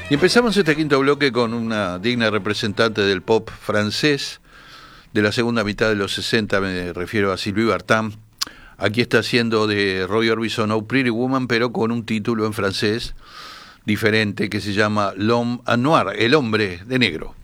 Y empezamos este quinto bloque con una digna representante del pop francés de la segunda mitad de los 60, me refiero a Sylvie Vartan. Aquí está haciendo de Roy Orbison o Pretty Woman, pero con un título en francés diferente que se llama L'Homme à Noir, el hombre de negro.